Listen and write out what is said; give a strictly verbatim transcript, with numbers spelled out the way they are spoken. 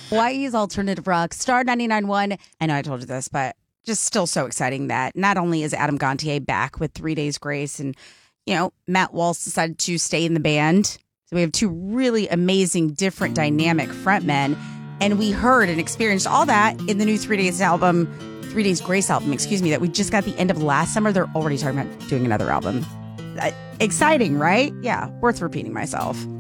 Hawaii's alternative rock, Star ninety-nine point one. I know I told you this, but just still so exciting that not only is Adam Gontier back with Three Days Grace and, you know, Matt Walsh decided to stay in the band. So we have two really amazing, different, dynamic frontmen. And we heard and experienced all that in the new Three Days album, Three Days Grace album, excuse me, that we just got the end of last summer. They're already talking about doing another album. Uh, exciting, right? Yeah, worth repeating myself.